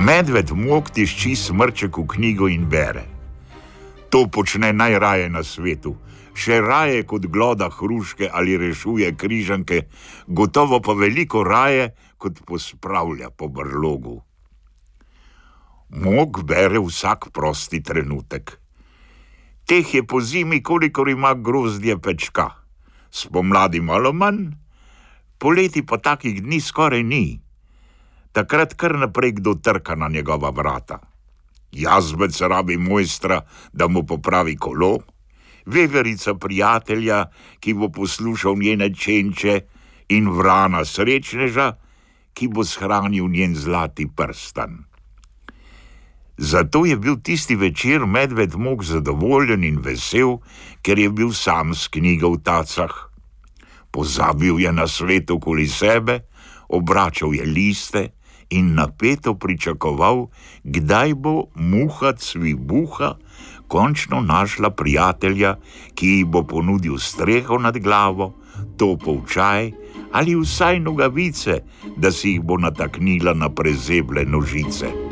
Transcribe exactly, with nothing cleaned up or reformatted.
Medved Mok tišči smrček v knjigo in bere. To počne najraje na svetu, še raje kot gloda hruške ali rešuje križanke, gotovo pa veliko raje, kot pospravlja po brlogu. Mok bere vsak prosti trenutek. Teh je po zimi, kolikor ima grozdje pečka. Spomladi malo manj, poleti pa takih dni skoraj ni. Takrat kar naprej kdo trka na njegova vrata. Jazbec rabi mojstra, da mu popravi kolo, veverica prijatelja, ki bo poslušal njene čenče, in vrana srečneža, ki bo shranil njen zlati prstan. Zato je bil tisti večer Medved Mok zadovoljen in vesel, ker je bil sam s knjigo v tacah. Pozabil je na svet okoli sebe, obračal je liste in napeto pričakoval, kdaj bo muha Cvibuha končno našla prijatelja, ki ji bo ponudil streho nad glavo, topel čaj ali vsaj nogavice, da si jih bo nataknila na prezeble nožice.